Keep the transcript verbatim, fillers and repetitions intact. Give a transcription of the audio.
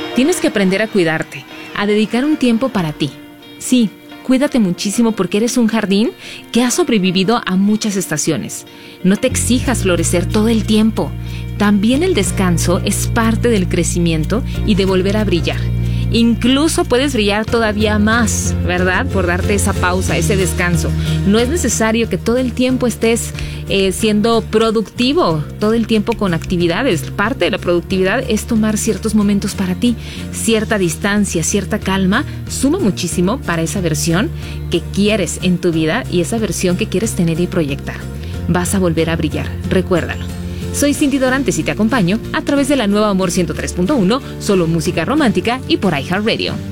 Tienes que aprender a cuidarte, a dedicar un tiempo para ti. Sí, cuídate muchísimo porque eres un jardín que ha sobrevivido a muchas estaciones. No te exijas florecer todo el tiempo. También el descanso es parte del crecimiento y de volver a brillar. Incluso puedes brillar todavía más, ¿verdad? Por darte esa pausa, ese descanso. No es necesario que todo el tiempo estés eh, siendo productivo, todo el tiempo con actividades. Parte de la productividad es tomar ciertos momentos para ti, cierta distancia, cierta calma, suma muchísimo para esa versión que quieres en tu vida y esa versión que quieres tener y proyectar. Vas a volver a brillar, recuérdalo. Soy Cindy Dorantes y te acompaño a través de la nueva Amor ciento tres punto uno, solo música romántica y por iHeartRadio.